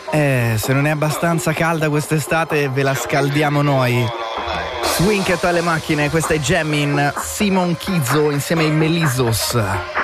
Se non è abbastanza calda quest'estate, ve la scaldiamo noi. Swing alle macchine, questa è Jammin', Simon Kizzo insieme ai Melizos.